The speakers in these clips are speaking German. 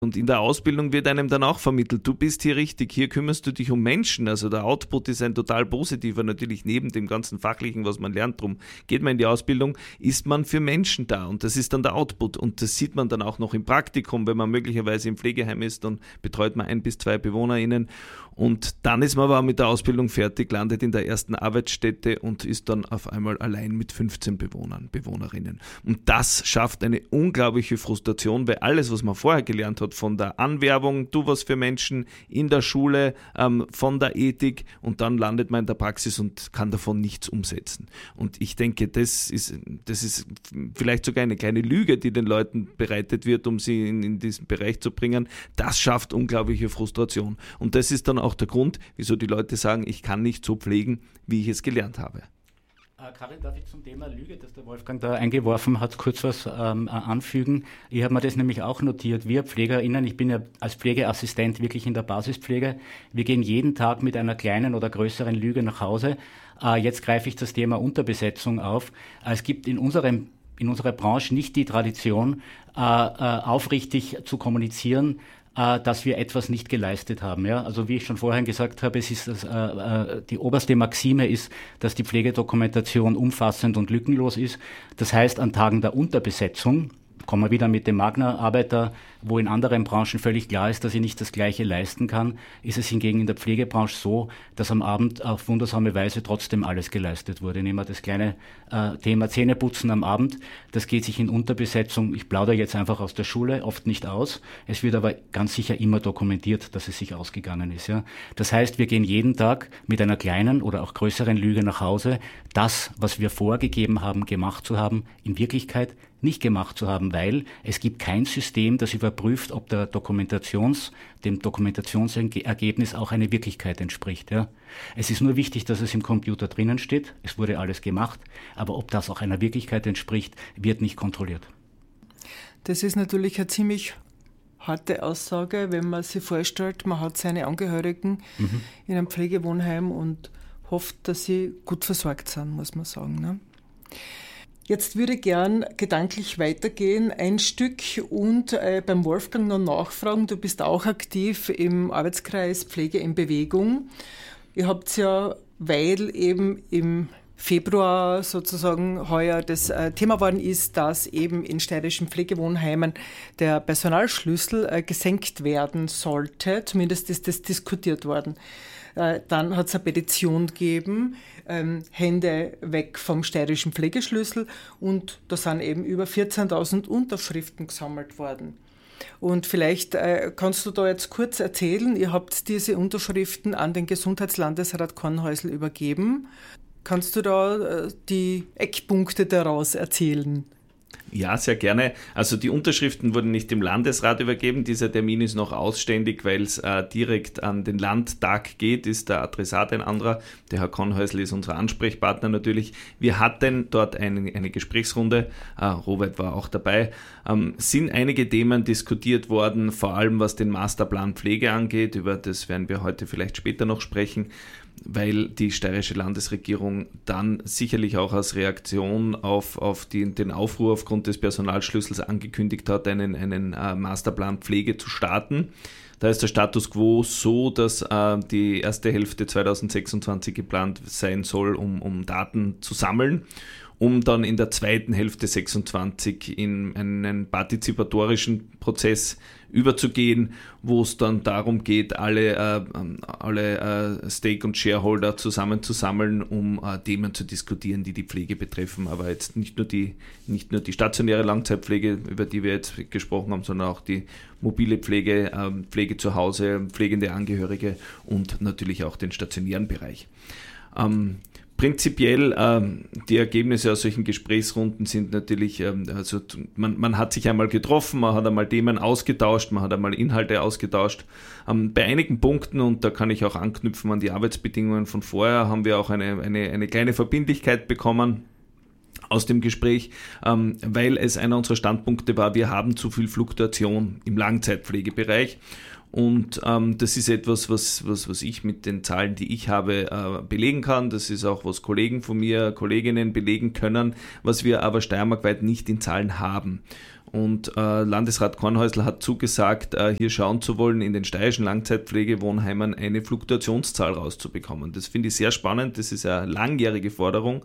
Und in der Ausbildung wird einem dann auch vermittelt, du bist hier richtig, hier kümmerst du dich um Menschen. Also der Output ist ein total positiver, natürlich neben dem ganzen Fachlichen, was man lernt. Drum geht man in die Ausbildung, ist man für Menschen da und das ist dann der Output. Und das sieht man dann auch noch im Praktikum, wenn man möglicherweise im Pflegeheim ist, dann betreut man 1 bis 2 BewohnerInnen. Und dann ist man aber mit der Ausbildung fertig, landet in der ersten Arbeitsstätte und ist dann auf einmal allein mit 15 Bewohnerinnen. Und das schafft eine unglaubliche Frustration, weil alles, was man vorher gelernt hat, von der Anwerbung, tu was für Menschen, in der Schule, von der Ethik, und dann landet man in der Praxis und kann davon nichts umsetzen. Und ich denke, das ist vielleicht sogar eine kleine Lüge, die den Leuten bereitet wird, um sie in diesen Bereich zu bringen. Das schafft unglaubliche Frustration. Und das ist dann auch der Grund, wieso die Leute sagen, ich kann nicht so pflegen, wie ich es gelernt habe. Karin, darf ich zum Thema Lüge, das der Wolfgang da eingeworfen hat, kurz was anfügen? Ich habe mir das nämlich auch notiert. Wir PflegerInnen, ich bin ja als Pflegeassistent wirklich in der Basispflege, wir gehen jeden Tag mit einer kleinen oder größeren Lüge nach Hause. Jetzt greife ich das Thema Unterbesetzung auf. Es gibt in unserer Branche nicht die Tradition, aufrichtig zu kommunizieren, dass wir etwas nicht geleistet haben. Ja? Also wie ich schon vorhin gesagt habe, es ist die oberste Maxime ist, dass die Pflegedokumentation umfassend und lückenlos ist. Das heißt, an Tagen der Unterbesetzung, kommen wir wieder mit dem Magna-Arbeiter, wo in anderen Branchen völlig klar ist, dass ich nicht das Gleiche leisten kann, ist es hingegen in der Pflegebranche so, dass am Abend auf wundersame Weise trotzdem alles geleistet wurde. Nehmen wir das kleine Thema Zähneputzen am Abend, das geht sich in Unterbesetzung, ich plaudere jetzt einfach aus der Schule, oft nicht aus. Es wird aber ganz sicher immer dokumentiert, dass es sich ausgegangen ist. Ja? Das heißt, wir gehen jeden Tag mit einer kleinen oder auch größeren Lüge nach Hause, das, was wir vorgegeben haben, gemacht zu haben, in Wirklichkeit nicht gemacht zu haben, weil es gibt kein System, das überprüft, ob dem Dokumentationsergebnis auch eine Wirklichkeit entspricht. Ja. Es ist nur wichtig, dass es im Computer drinnen steht, es wurde alles gemacht, aber ob das auch einer Wirklichkeit entspricht, wird nicht kontrolliert. Das ist natürlich eine ziemlich harte Aussage, wenn man sich vorstellt, man hat seine Angehörigen in einem Pflegewohnheim und hofft, dass sie gut versorgt sind, muss man sagen. Ne? Jetzt würde ich gern gedanklich weitergehen, ein Stück und beim Wolfgang noch nachfragen. Du bist auch aktiv im Arbeitskreis Pflege in Bewegung. Ihr habt ja, weil eben im Februar sozusagen heuer das Thema worden ist, dass eben in steirischen Pflegewohnheimen der Personalschlüssel gesenkt werden sollte. Zumindest ist das diskutiert worden. Dann hat es eine Petition gegeben, Hände weg vom steirischen Pflegeschlüssel, und da sind eben über 14.000 Unterschriften gesammelt worden. Und vielleicht kannst du da jetzt kurz erzählen, ihr habt diese Unterschriften an den Gesundheitslandesrat Kornhäusl übergeben. Kannst du da die Eckpunkte daraus erzählen? Ja, sehr gerne. Also die Unterschriften wurden nicht dem Landesrat übergeben. Dieser Termin ist noch ausständig, weil es direkt an den Landtag geht, ist der Adressat ein anderer. Der Herr Kornhäusl ist unser Ansprechpartner natürlich. Wir hatten dort eine Gesprächsrunde, Robert war auch dabei. Sind einige Themen diskutiert worden, vor allem was den Masterplan Pflege angeht. Über das werden wir heute vielleicht später noch sprechen, weil die steirische Landesregierung dann sicherlich auch als Reaktion auf den Aufruhr aufgrund des Personalschlüssels angekündigt hat, einen Masterplan Pflege zu starten. Da ist der Status quo so, dass die erste Hälfte 2026 geplant sein soll, um Daten zu sammeln, um dann in der zweiten Hälfte 26 in einen partizipatorischen Prozess überzugehen, wo es dann darum geht, alle Stake- und Shareholder zusammenzusammeln, um Themen zu diskutieren, die die Pflege betreffen. Aber jetzt nicht nur die stationäre Langzeitpflege, über die wir jetzt gesprochen haben, sondern auch die mobile Pflege, Pflege zu Hause, pflegende Angehörige und natürlich auch den stationären Bereich. Prinzipiell, die Ergebnisse aus solchen Gesprächsrunden sind natürlich, also man hat sich einmal getroffen, man hat einmal Themen ausgetauscht, man hat einmal Inhalte ausgetauscht. Bei einigen Punkten, und da kann ich auch anknüpfen an die Arbeitsbedingungen von vorher, haben wir auch eine kleine Verbindlichkeit bekommen aus dem Gespräch, weil es einer unserer Standpunkte war, wir haben zu viel Fluktuation im Langzeitpflegebereich. Und das ist etwas, was ich mit den Zahlen, die ich habe, belegen kann. Das ist auch, was Kollegen von mir, Kolleginnen belegen können, was wir aber steiermarkweit nicht in Zahlen haben. Und Landesrat Kornhäusl hat zugesagt, hier schauen zu wollen, in den steirischen Langzeitpflegewohnheimen eine Fluktuationszahl rauszubekommen. Das finde ich sehr spannend, das ist eine langjährige Forderung.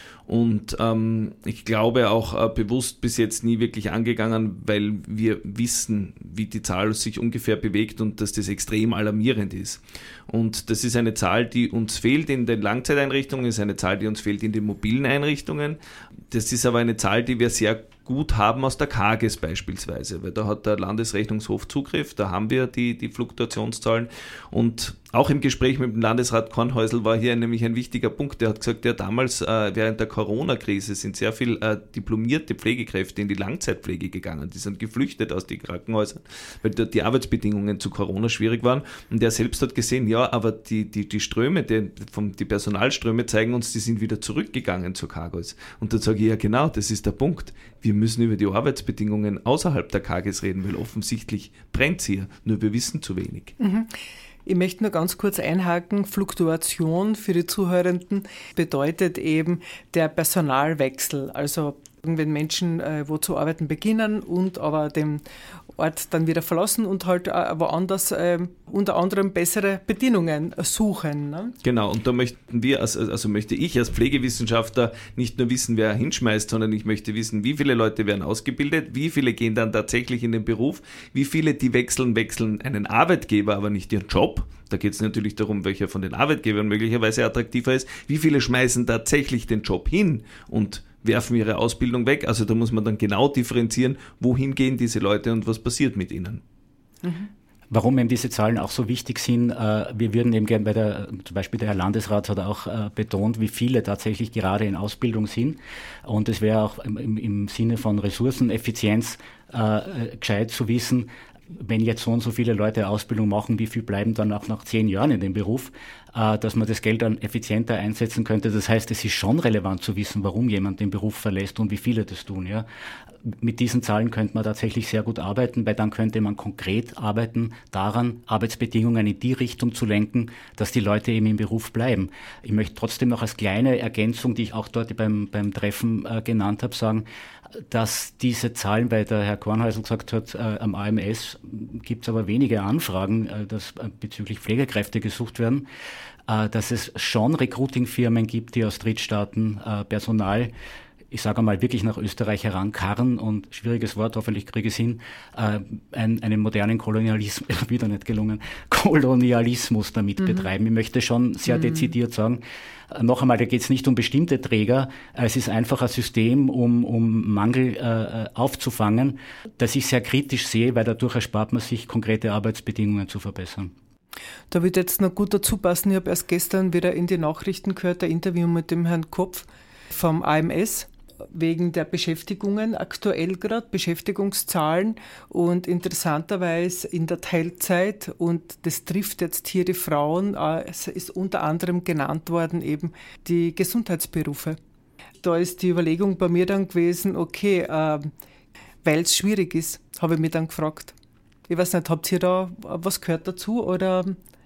Und ich glaube auch bewusst bis jetzt nie wirklich angegangen, weil wir wissen, wie die Zahl sich ungefähr bewegt und dass das extrem alarmierend ist. Und das ist eine Zahl, die uns fehlt in den Langzeiteinrichtungen, ist eine Zahl, die uns fehlt in den mobilen Einrichtungen. Das ist aber eine Zahl, die wir sehr gut haben aus der KAGES beispielsweise, weil da hat der Landesrechnungshof Zugriff, da haben wir die Fluktuationszahlen und auch im Gespräch mit dem Landesrat Kornhäusl war hier nämlich ein wichtiger Punkt, der hat gesagt, ja damals während der Corona-Krise sind sehr viel diplomierte Pflegekräfte in die Langzeitpflege gegangen, die sind geflüchtet aus den Krankenhäusern, weil dort die Arbeitsbedingungen zu Corona schwierig waren und er selbst hat gesehen, ja, aber die Ströme, die Personalströme zeigen uns, die sind wieder zurückgegangen zur KAGES und da sage ich, ja genau, das ist der Punkt. Wir müssen über die Arbeitsbedingungen außerhalb der KAGES reden, weil offensichtlich brennt es hier, nur wir wissen zu wenig. Mhm. Ich möchte nur ganz kurz einhaken, Fluktuation für die Zuhörenden bedeutet eben der Personalwechsel, also wenn Menschen wo zu arbeiten beginnen und aber den Ort dann wieder verlassen und halt woanders unter anderem bessere Bedingungen suchen. Ne? Genau, und da möchten wir, also möchte ich als Pflegewissenschaftler nicht nur wissen, wer hinschmeißt, sondern ich möchte wissen, wie viele Leute werden ausgebildet, wie viele gehen dann tatsächlich in den Beruf, wie viele, die wechseln einen Arbeitgeber, aber nicht ihren Job. Da geht es natürlich darum, welcher von den Arbeitgebern möglicherweise attraktiver ist. Wie viele schmeißen tatsächlich den Job hin und werfen ihre Ausbildung weg? Also da muss man dann genau differenzieren, wohin gehen diese Leute und was passiert mit ihnen. Mhm. Warum eben diese Zahlen auch so wichtig sind, wir würden eben gerne zum Beispiel der Herr Landesrat hat auch betont, wie viele tatsächlich gerade in Ausbildung sind. Und es wäre auch im Sinne von Ressourceneffizienz gescheit zu wissen, wenn jetzt so und so viele Leute Ausbildung machen, wie viel bleiben dann auch nach 10 Jahren in dem Beruf, dass man das Geld dann effizienter einsetzen könnte. Das heißt, es ist schon relevant zu wissen, warum jemand den Beruf verlässt und wie viele das tun. Ja. Mit diesen Zahlen könnte man tatsächlich sehr gut arbeiten, weil dann könnte man konkret arbeiten daran, Arbeitsbedingungen in die Richtung zu lenken, dass die Leute eben im Beruf bleiben. Ich möchte trotzdem noch als kleine Ergänzung, die ich auch dort beim Treffen genannt habe, sagen, dass diese Zahlen, weil der Herr Kornhäusl gesagt hat, am AMS gibt es aber wenige Anfragen, dass bezüglich Pflegekräfte gesucht werden, dass es schon Recruiting-Firmen gibt, die aus Drittstaaten Personal, ich sage einmal, wirklich nach Österreich herankarren und, schwieriges Wort, hoffentlich kriege ich es hin, einen modernen Kolonialismus, wieder nicht gelungen, Kolonialismus damit betreiben. Ich möchte schon sehr dezidiert sagen, noch einmal, da geht es nicht um bestimmte Träger, es ist einfach ein System, um Mangel aufzufangen, das ich sehr kritisch sehe, weil dadurch erspart man sich, konkrete Arbeitsbedingungen zu verbessern. Da wird jetzt noch gut dazu passen, ich habe erst gestern wieder in die Nachrichten gehört, ein Interview mit dem Herrn Kopf vom AMS, wegen der Beschäftigungen, aktuell gerade Beschäftigungszahlen und interessanterweise in der Teilzeit und das trifft jetzt hier die Frauen, es ist unter anderem genannt worden eben die Gesundheitsberufe. Da ist die Überlegung bei mir dann gewesen, okay, weil es schwierig ist, habe ich mich dann gefragt. Ich weiß nicht, habt ihr da was gehört dazu oder...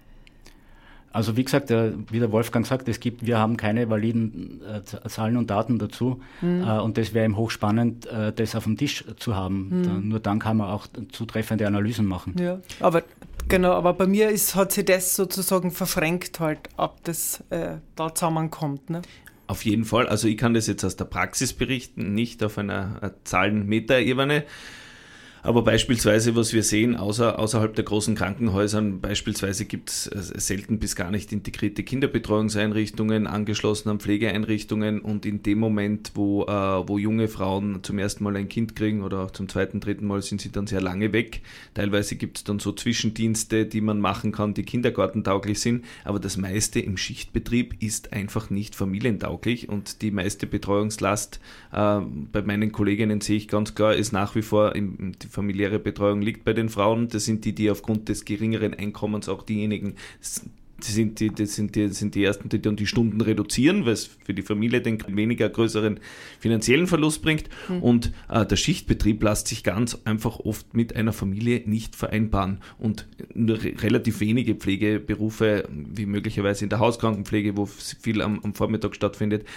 Also wie gesagt, wie der Wolfgang sagt, wir haben keine validen Zahlen und Daten dazu und das wäre eben hochspannend, das auf dem Tisch zu haben. Nur dann kann man auch zutreffende Analysen machen. Ja, aber bei mir hat sich das sozusagen verfränkt halt, ab das da zusammenkommt. Ne? Auf jeden Fall, also ich kann das jetzt aus der Praxis berichten, nicht auf einer Zahlen-Meta-Ebene. Aber beispielsweise, was wir sehen, außerhalb der großen Krankenhäusern, beispielsweise gibt es selten bis gar nicht integrierte Kinderbetreuungseinrichtungen, angeschlossen an Pflegeeinrichtungen und in dem Moment, wo junge Frauen zum ersten Mal ein Kind kriegen oder auch zum zweiten, dritten Mal, sind sie dann sehr lange weg. Teilweise gibt es dann so Zwischendienste, die man machen kann, die kindergartentauglich sind, aber das meiste im Schichtbetrieb ist einfach nicht familientauglich und die meiste Betreuungslast bei meinen Kolleginnen sehe ich ganz klar, ist nach wie vor die familiäre Betreuung liegt bei den Frauen. Das sind die aufgrund des geringeren Einkommens auch diejenigen das sind die ersten, die dann die Stunden reduzieren, weil es für die Familie den weniger größeren finanziellen Verlust bringt. Und der Schichtbetrieb lässt sich ganz einfach oft mit einer Familie nicht vereinbaren. Und nur relativ wenige Pflegeberufe, wie möglicherweise in der Hauskrankenpflege, wo viel am Vormittag stattfindet,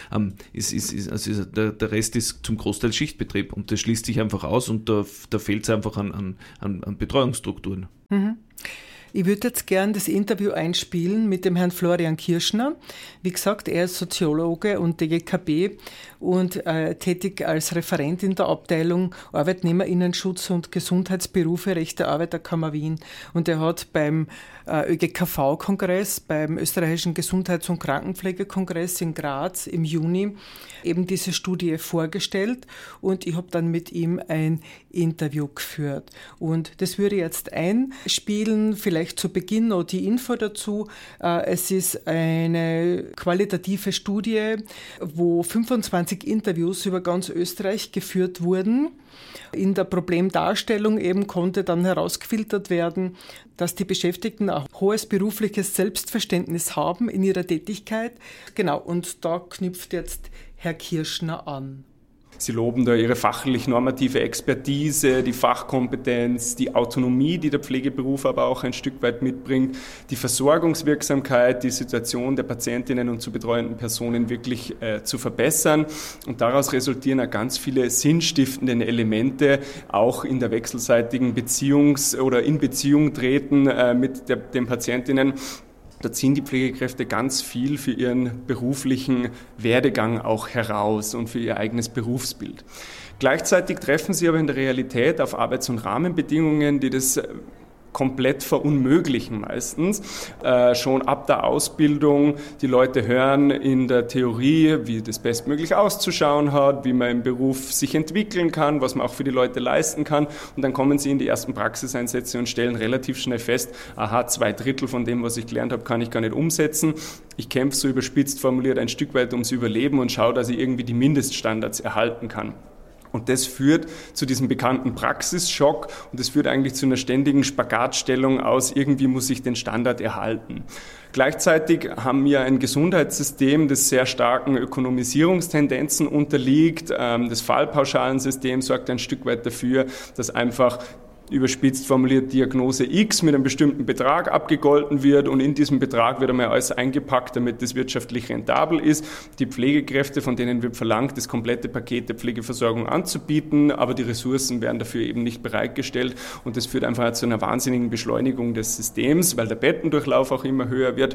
der Rest ist zum Großteil Schichtbetrieb. Und das schließt sich einfach aus und da fehlt es einfach an Betreuungsstrukturen. Mhm. Ich würde jetzt gern das Interview einspielen mit dem Herrn Florian Kirschner. Wie gesagt, er ist Soziologe und DGKB und tätig als Referent in der Abteilung Arbeitnehmerinnenschutz und Gesundheitsberufe Recht der Arbeiterkammer Wien. Und er hat beim ÖGKV-Kongress, beim Österreichischen Gesundheits- und Krankenpflegekongress in Graz im Juni eben diese Studie vorgestellt und ich habe dann mit ihm ein Interview geführt. Und das würde ich jetzt einspielen, vielleicht zu Beginn noch die Info dazu. Es ist eine qualitative Studie, wo 25 Interviews über ganz Österreich geführt wurden. In der Problemdarstellung eben konnte dann herausgefiltert werden, dass die Beschäftigten ein hohes berufliches Selbstverständnis haben in ihrer Tätigkeit. Genau, und da knüpft jetzt Herr Kirschner an. Sie loben da ihre fachlich-normative Expertise, die Fachkompetenz, die Autonomie, die der Pflegeberuf aber auch ein Stück weit mitbringt, die Versorgungswirksamkeit, die Situation der Patientinnen und zu betreuenden Personen wirklich zu verbessern. Und daraus resultieren auch ganz viele sinnstiftende Elemente, auch in der wechselseitigen in Beziehung treten mit den Patientinnen. Da ziehen die Pflegekräfte ganz viel für ihren beruflichen Werdegang auch heraus und für ihr eigenes Berufsbild. Gleichzeitig treffen sie aber in der Realität auf Arbeits- und Rahmenbedingungen, die das komplett verunmöglichen meistens. Schon ab der Ausbildung, die Leute hören in der Theorie, wie das bestmöglich auszuschauen hat, wie man im Beruf sich entwickeln kann, was man auch für die Leute leisten kann. Und dann kommen sie in die ersten Praxiseinsätze und stellen relativ schnell fest, 2/3 von dem, was ich gelernt habe, kann ich gar nicht umsetzen. Ich kämpfe so überspitzt formuliert ein Stück weit ums Überleben und schaue, dass ich irgendwie die Mindeststandards erhalten kann. Und das führt zu diesem bekannten Praxisschock und das führt eigentlich zu einer ständigen Spagatstellung aus, irgendwie muss ich den Standard erhalten. Gleichzeitig haben wir ein Gesundheitssystem, das sehr starken Ökonomisierungstendenzen unterliegt. Das Fallpauschalensystem sorgt ein Stück weit dafür, dass einfach überspitzt formuliert Diagnose X mit einem bestimmten Betrag abgegolten wird und in diesem Betrag wird einmal alles eingepackt, damit das wirtschaftlich rentabel ist. Die Pflegekräfte, von denen wird verlangt, das komplette Paket der Pflegeversorgung anzubieten, aber die Ressourcen werden dafür eben nicht bereitgestellt und das führt einfach zu einer wahnsinnigen Beschleunigung des Systems, weil der Bettendurchlauf auch immer höher wird.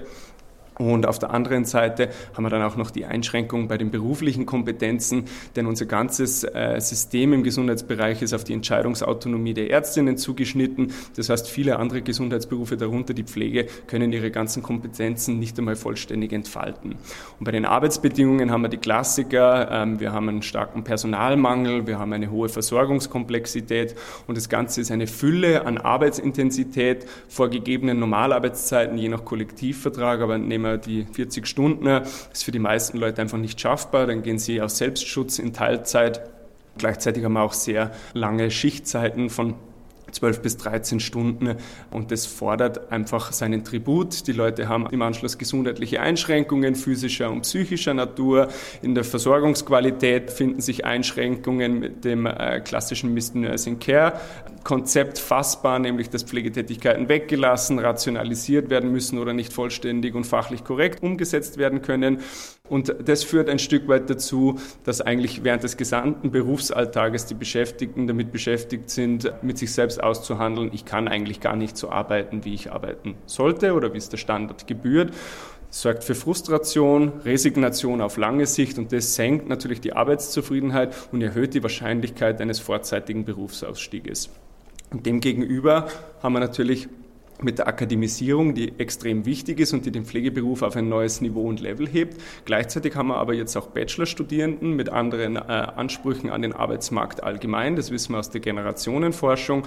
Und auf der anderen Seite haben wir dann auch noch die Einschränkung bei den beruflichen Kompetenzen, denn unser ganzes System im Gesundheitsbereich ist auf die Entscheidungsautonomie der Ärztinnen zugeschnitten. Das heißt, viele andere Gesundheitsberufe, darunter die Pflege, können ihre ganzen Kompetenzen nicht einmal vollständig entfalten. Und bei den Arbeitsbedingungen haben wir die Klassiker, wir haben einen starken Personalmangel, wir haben eine hohe Versorgungskomplexität und das Ganze ist eine Fülle an Arbeitsintensität vor gegebenen Normalarbeitszeiten, je nach Kollektivvertrag, aber nehmen wir die 40 Stunden, ist für die meisten Leute einfach nicht schaffbar, dann gehen sie aus Selbstschutz in Teilzeit. Gleichzeitig haben wir auch sehr lange Schichtzeiten von 12 bis 13 Stunden und das fordert einfach seinen Tribut. Die Leute haben im Anschluss gesundheitliche Einschränkungen physischer und psychischer Natur. In der Versorgungsqualität finden sich Einschränkungen mit dem klassischen Missed Nursing Care Konzept fassbar, nämlich dass Pflegetätigkeiten weggelassen, rationalisiert werden müssen oder nicht vollständig und fachlich korrekt umgesetzt werden können. Und das führt ein Stück weit dazu, dass eigentlich während des gesamten Berufsalltages die Beschäftigten damit beschäftigt sind, mit sich selbst auszuhandeln, ich kann eigentlich gar nicht so arbeiten, wie ich arbeiten sollte oder wie es der Standard gebührt. Das sorgt für Frustration, Resignation auf lange Sicht und das senkt natürlich die Arbeitszufriedenheit und erhöht die Wahrscheinlichkeit eines vorzeitigen Berufsausstieges. Und demgegenüber haben wir natürlich mit der Akademisierung, die extrem wichtig ist und die den Pflegeberuf auf ein neues Niveau und Level hebt. Gleichzeitig haben wir aber jetzt auch Bachelorstudierenden mit anderen Ansprüchen an den Arbeitsmarkt allgemein. Das wissen wir aus der Generationenforschung.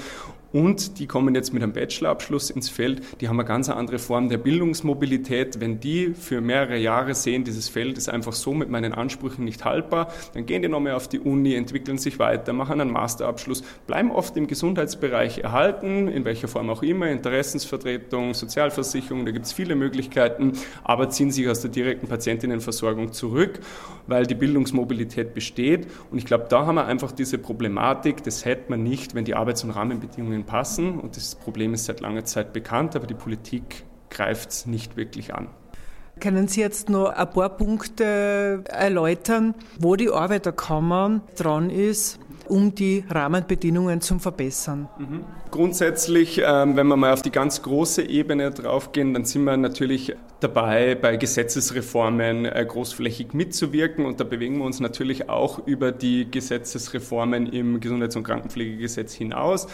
Und die kommen jetzt mit einem Bachelorabschluss ins Feld, die haben eine ganz andere Form der Bildungsmobilität. Wenn die für mehrere Jahre sehen, dieses Feld ist einfach so mit meinen Ansprüchen nicht haltbar, dann gehen die nochmal auf die Uni, entwickeln sich weiter, machen einen Masterabschluss, bleiben oft im Gesundheitsbereich erhalten, in welcher Form auch immer, Interessensvertretung, Sozialversicherung, da gibt es viele Möglichkeiten, aber ziehen sich aus der direkten Patientinnenversorgung zurück, weil die Bildungsmobilität besteht. Und ich glaube, da haben wir einfach diese Problematik, das hätte man nicht, wenn die Arbeits- und Rahmenbedingungen passen. Und das Problem ist seit langer Zeit bekannt, aber die Politik greift es nicht wirklich an. Können Sie jetzt noch ein paar Punkte erläutern, wo die Arbeiterkammer dran ist, um die Rahmenbedingungen zu verbessern? Grundsätzlich, wenn wir mal auf die ganz große Ebene draufgehen, dann sind wir natürlich dabei, bei Gesetzesreformen großflächig mitzuwirken. Und da bewegen wir uns natürlich auch über die Gesetzesreformen im Gesundheits- und Krankenpflegegesetz hinaus.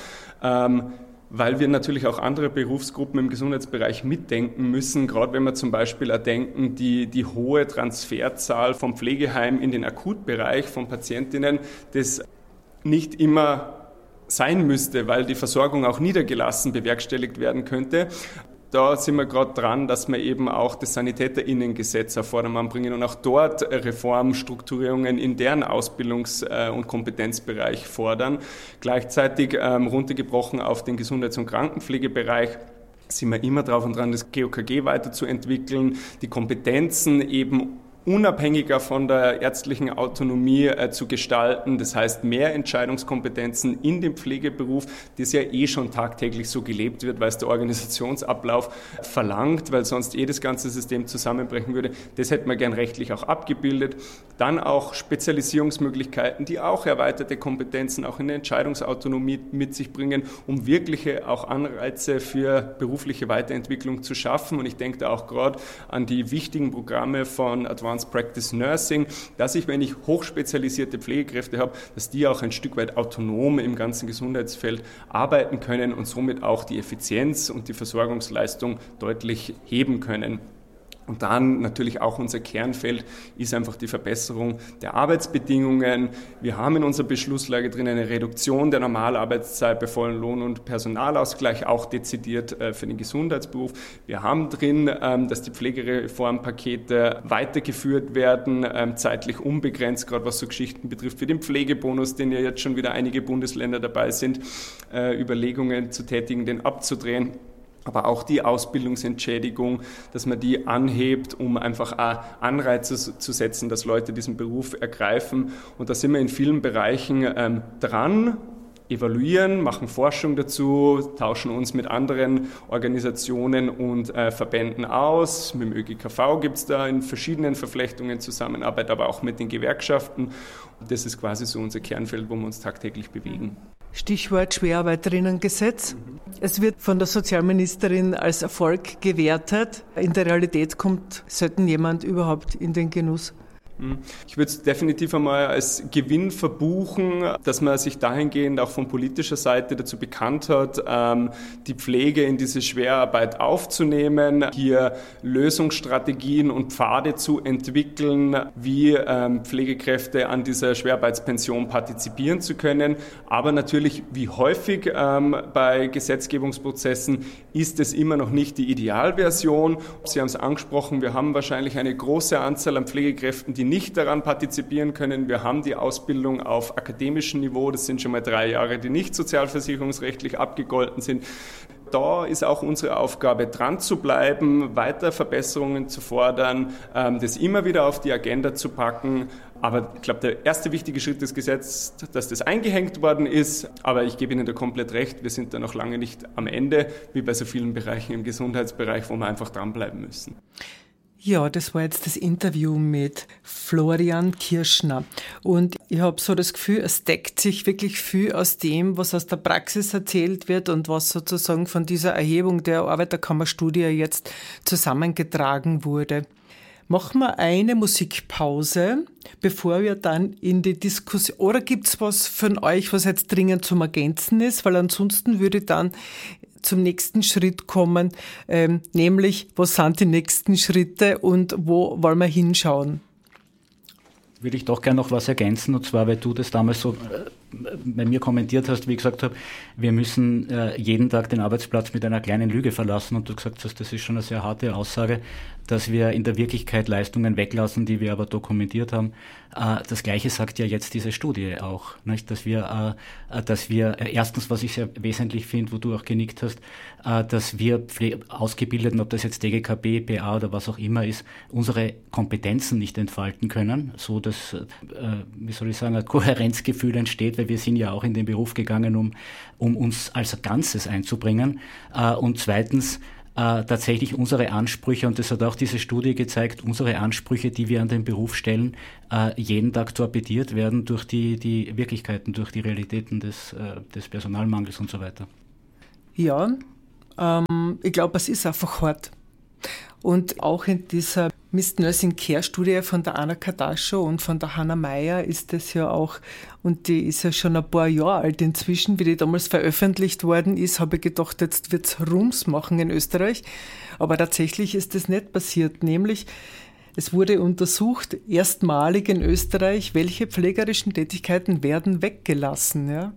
Weil wir natürlich auch andere Berufsgruppen im Gesundheitsbereich mitdenken müssen, gerade wenn wir zum Beispiel denken, die hohe Transferzahl vom Pflegeheim in den Akutbereich von Patientinnen, das nicht immer sein müsste, weil die Versorgung auch niedergelassen bewerkstelligt werden könnte. Da sind wir gerade dran, dass wir eben auch das SanitäterInnengesetz auf Vordermann bringen und auch dort Reformstrukturierungen in deren Ausbildungs- und Kompetenzbereich fordern. Gleichzeitig runtergebrochen auf den Gesundheits- und Krankenpflegebereich sind wir immer drauf und dran, das GOKG weiterzuentwickeln, die Kompetenzen eben unabhängiger von der ärztlichen Autonomie zu gestalten. Das heißt, mehr Entscheidungskompetenzen in dem Pflegeberuf, das ja schon tagtäglich so gelebt wird, weil es der Organisationsablauf verlangt, weil sonst das ganze System zusammenbrechen würde. Das hätten wir gern rechtlich auch abgebildet. Dann auch Spezialisierungsmöglichkeiten, die auch erweiterte Kompetenzen auch in der Entscheidungsautonomie mit sich bringen, um wirkliche auch Anreize für berufliche Weiterentwicklung zu schaffen. Und ich denke da auch gerade an die wichtigen Programme von Advanced Practice Nursing, dass ich, wenn ich hochspezialisierte Pflegekräfte habe, dass die auch ein Stück weit autonom im ganzen Gesundheitsfeld arbeiten können und somit auch die Effizienz und die Versorgungsleistung deutlich heben können. Und dann natürlich auch unser Kernfeld ist einfach die Verbesserung der Arbeitsbedingungen. Wir haben in unserer Beschlusslage drin eine Reduktion der Normalarbeitszeit bei vollen Lohn- und Personalausgleich, auch dezidiert für den Gesundheitsberuf. Wir haben drin, dass die Pflegereformpakete weitergeführt werden, zeitlich unbegrenzt, gerade was so Geschichten betrifft, für den Pflegebonus, den ja jetzt schon wieder einige Bundesländer dabei sind, Überlegungen zu tätigen, den abzudrehen. Aber auch die Ausbildungsentschädigung, dass man die anhebt, um einfach auch Anreize zu setzen, dass Leute diesen Beruf ergreifen. Und da sind wir in vielen Bereichen dran, evaluieren, machen Forschung dazu, tauschen uns mit anderen Organisationen und Verbänden aus. Mit dem ÖGKV gibt es da in verschiedenen Verflechtungen Zusammenarbeit, aber auch mit den Gewerkschaften. Und das ist quasi so unser Kernfeld, wo wir uns tagtäglich bewegen. Stichwort Schwerarbeiterinnengesetz. Es wird von der Sozialministerin als Erfolg gewertet. In der Realität kommt selten jemand überhaupt in den Genuss. Ich würde es definitiv einmal als Gewinn verbuchen, dass man sich dahingehend auch von politischer Seite dazu bekannt hat, die Pflege in diese Schwerarbeit aufzunehmen, hier Lösungsstrategien und Pfade zu entwickeln, wie Pflegekräfte an dieser Schwerarbeitspension partizipieren zu können. Aber natürlich, wie häufig bei Gesetzgebungsprozessen, ist es immer noch nicht die Idealversion. Sie haben es angesprochen, wir haben wahrscheinlich eine große Anzahl an Pflegekräften, die nicht daran partizipieren können. Wir haben die Ausbildung auf akademischem Niveau, das sind schon mal 3 Jahre, die nicht sozialversicherungsrechtlich abgegolten sind. Da ist auch unsere Aufgabe, dran zu bleiben, weiter Verbesserungen zu fordern, das immer wieder auf die Agenda zu packen. Aber ich glaube, der erste wichtige Schritt des Gesetzes, dass das eingehängt worden ist. Aber ich gebe Ihnen da komplett recht, wir sind da noch lange nicht am Ende, wie bei so vielen Bereichen im Gesundheitsbereich, wo wir einfach dranbleiben müssen. Ja, das war jetzt das Interview mit Florian Kirschner. Und ich habe so das Gefühl, es deckt sich wirklich viel aus dem, was aus der Praxis erzählt wird und was sozusagen von dieser Erhebung der Arbeiterkammerstudie jetzt zusammengetragen wurde. Machen wir eine Musikpause, bevor wir dann in die Diskussion... Oder gibt es was von euch, was jetzt dringend zum Ergänzen ist? Weil ansonsten würde ich dann zum nächsten Schritt kommen, nämlich, was sind die nächsten Schritte und wo wollen wir hinschauen? Würde ich doch gerne noch was ergänzen, und zwar, weil du das damals so bei mir kommentiert hast, wie ich gesagt habe, wir müssen jeden Tag den Arbeitsplatz mit einer kleinen Lüge verlassen und du gesagt hast, das ist schon eine sehr harte Aussage, dass wir in der Wirklichkeit Leistungen weglassen, die wir aber dokumentiert haben. Das Gleiche sagt ja jetzt diese Studie auch, nicht? Dass wir erstens, was ich sehr wesentlich finde, wo du auch genickt hast, dass wir Ausgebildeten, ob das jetzt DGKB, PA oder was auch immer ist, unsere Kompetenzen nicht entfalten können, so dass, ein Kohärenzgefühl entsteht, weil wir sind ja auch in den Beruf gegangen, um uns als Ganzes einzubringen. Und zweitens, tatsächlich unsere Ansprüche, und das hat auch diese Studie gezeigt, unsere Ansprüche, die wir an den Beruf stellen, jeden Tag torpediert werden durch die Wirklichkeiten, durch die Realitäten des Personalmangels und so weiter. Ja, ich glaube, es ist einfach hart. Und auch in dieser Missed Nursing Care Studie von der Anna Kardaschow und von der Hannah Meyer ist das ja auch, und die ist ja schon ein paar Jahre alt inzwischen, wie die damals veröffentlicht worden ist, habe ich gedacht, jetzt wird es Rums machen in Österreich. Aber tatsächlich ist das nicht passiert, nämlich es wurde untersucht, erstmalig in Österreich, welche pflegerischen Tätigkeiten werden weggelassen. Ja?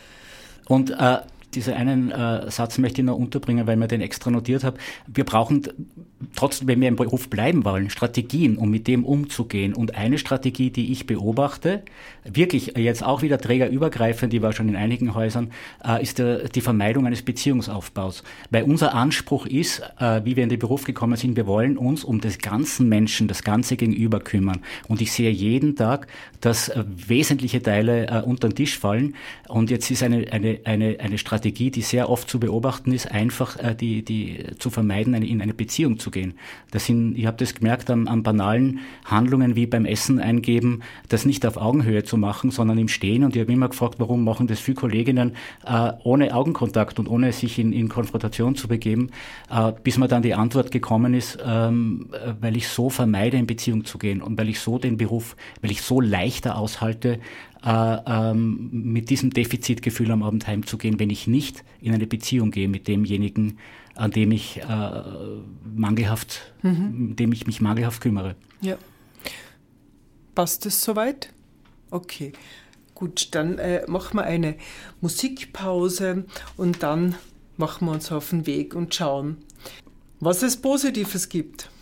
Und diesen einen Satz möchte ich noch unterbringen, weil ich mir den extra notiert habe. Wir brauchen trotzdem, wenn wir im Beruf bleiben wollen, Strategien, um mit dem umzugehen. Und eine Strategie, die ich beobachte, wirklich jetzt auch wieder trägerübergreifend, die war schon in einigen Häusern, ist die Vermeidung eines Beziehungsaufbaus. Weil unser Anspruch ist, wie wir in den Beruf gekommen sind, wir wollen uns um des ganzen Menschen, das ganze Gegenüber kümmern. Und ich sehe jeden Tag, dass wesentliche Teile unter den Tisch fallen. Und jetzt ist eine Strategie, die sehr oft zu beobachten ist, einfach die zu vermeiden, in eine Beziehung zu gehen. Ich habe das gemerkt an banalen Handlungen wie beim Essen eingeben, das nicht auf Augenhöhe zu machen, sondern im Stehen. Und ich habe immer gefragt, warum machen das viele Kolleginnen ohne Augenkontakt und ohne sich in Konfrontation zu begeben, bis mir dann die Antwort gekommen ist, weil ich so vermeide, in Beziehung zu gehen und weil ich so den Beruf, weil ich so leichter aushalte, mit diesem Defizitgefühl am Abend heimzugehen, wenn ich nicht in eine Beziehung gehe mit demjenigen, an dem ich mich mangelhaft kümmere. Ja. Passt das soweit? Okay. Gut, dann machen wir eine Musikpause und dann machen wir uns auf den Weg und schauen, was es Positives gibt.